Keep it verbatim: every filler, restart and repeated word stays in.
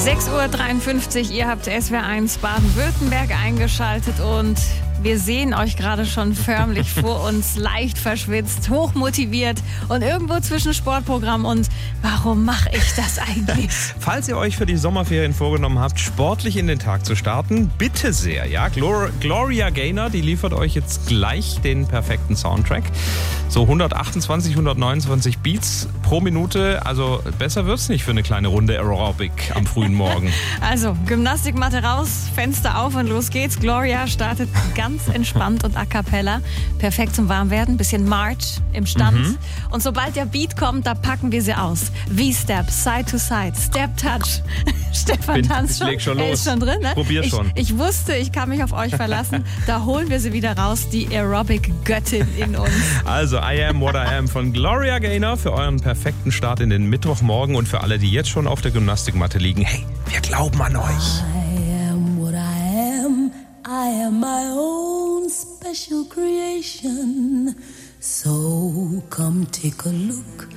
sechs Uhr dreiundfünfzig, ihr habt S W R eins Baden-Württemberg eingeschaltet und wir sehen euch gerade schon förmlich vor uns, leicht verschwitzt, hochmotiviert und irgendwo zwischen Sportprogramm und warum mache ich das eigentlich? Falls ihr euch für die Sommerferien vorgenommen habt, sportlich in den Tag zu starten, bitte sehr, ja. Glor- Gloria Gaynor, die liefert euch jetzt gleich den perfekten Soundtrack. So hundertachtundzwanzig, hundertneunundzwanzig Beats pro Minute, also besser wird's nicht für eine kleine Runde Aerobic am frühen Morgen. Also, Gymnastikmatte raus, Fenster auf und los geht's. Gloria startet ganz entspannt und a cappella. Perfekt zum Warmwerden, bisschen March im Stand. Mhm. Und sobald der Beat kommt, da packen wir sie aus. V-Step, Side to Side, Step Touch. Stefan Bin, tanzt schon, leg schon er los. ist schon drin. Ne? Probier ich, schon. Ich wusste, ich kann mich auf euch verlassen. Da holen wir sie wieder raus, die Aerobic-Göttin in uns. Also, I Am What I Am von Gloria Gaynor für euren perfekten Start in den Mittwochmorgen und für alle, die jetzt schon auf der Gymnastikmatte liegen. Hey, wir glauben an euch. I am what I am. I am my own special creation. So come take a look.